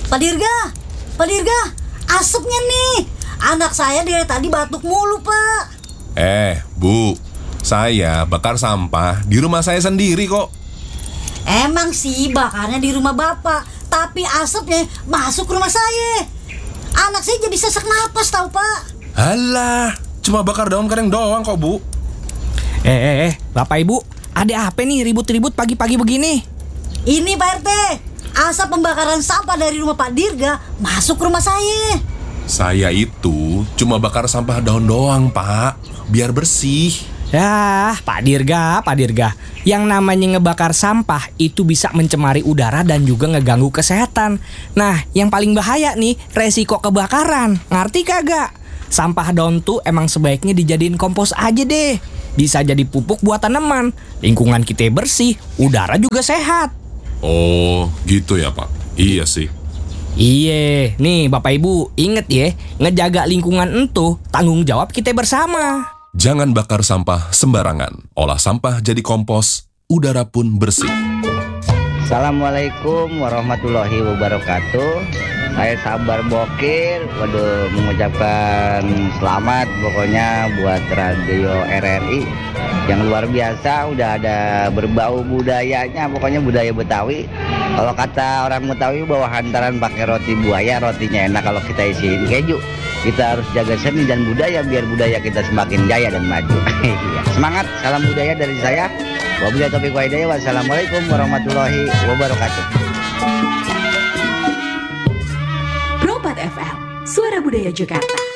Pak Dirga, Pak Dirga, asapnya nih. Anak saya dari tadi batuk mulu, Pak. Bu, saya bakar sampah di rumah saya sendiri kok. Emang sih bakarnya di rumah Bapak, tapi asapnya masuk rumah saya. Anak saya jadi sesak napas tahu, Pak. Halah, cuma bakar daun kering doang kok, Bu. Bapak Ibu, ada apa nih ribut-ribut pagi-pagi begini? Ini Pak RT, asap pembakaran sampah dari rumah Pak Dirga masuk rumah saya. Saya itu cuma bakar sampah daun doang, Pak, biar bersih. Ya, Pak Dirga, yang namanya ngebakar sampah itu bisa mencemari udara dan juga ngeganggu kesehatan. Nah, yang paling bahaya nih, resiko kebakaran. Ngerti kagak? Sampah daun tuh emang sebaiknya dijadiin kompos aja deh. Bisa jadi pupuk buat tanaman. Lingkungan kita bersih, udara juga sehat. Oh, gitu ya, Pak. Iya sih. Iya, nih Bapak Ibu, inget ya, ngejaga lingkungan itu tanggung jawab kita bersama. Jangan bakar sampah sembarangan. Olah sampah jadi kompos, udara pun bersih. Assalamualaikum warahmatullahi wabarakatuh. Saya Sabar Bokir. Mengucapkan selamat pokoknya buat Radio RRI yang luar biasa, udah ada berbau budayanya, pokoknya budaya Betawi. Kalau kata orang Betawi bahwa hantaran pakai roti buaya, rotinya enak kalau kita isiin keju. Kita harus jaga seni dan budaya biar budaya kita semakin jaya dan maju. Semangat, salam budaya dari saya. Wabillahi taufiq wal hidayah. Wassalamualaikum warahmatullahi wabarakatuh. Pro 4 FM, Suara Budaya Jakarta.